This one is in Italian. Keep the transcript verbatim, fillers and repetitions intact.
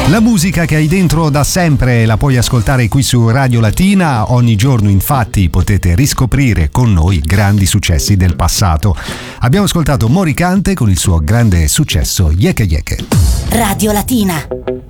La musica che hai dentro da sempre la puoi ascoltare qui su Radio Latina. Ogni giorno infatti potete riscoprire con noi grandi successi del passato. Abbiamo ascoltato Moricante con il suo grande successo Yeke Yeke. Radio Latina.